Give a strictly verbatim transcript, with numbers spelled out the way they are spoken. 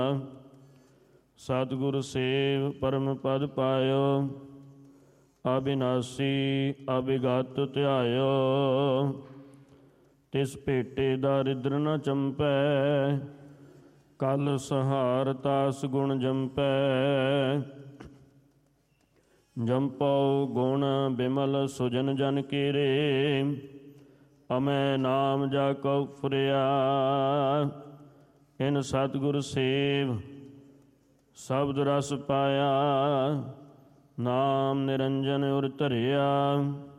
ਸਤਿਗੁਰ ਸੇਵ ਪਰਮ ਪਦ ਪਾਇਓ, ਅਬਿਨਾਸੀ ਅਬਿਗਤ ਧਿਆਇਓ। ਤਿਸ ਭੇਟੇ ਦਾਰਿਦ੍ਰ ਨ ਚੰਪੈ, ਕਲ ਸਹਾਰ ਤਾਸ ਗੁਣ ਜੰਪੈ। ਜੰਪਉ ਗੁਣ ਬਿਮਲ ਸੁਜਨ ਜਨ ਕੀਰੇ, ਅਮੈ ਨਾਮ ਜਾ ਕਉ ਫੁਰਿਆ। ਇਨ ਸਤਿਗੁਰ ਸੇਵ ਸ਼ਬਦ ਰਸ ਪਾਇਆ, ਨਾਮ ਨਿਰੰਜਨ ਉਰ ਧਰਿਆ।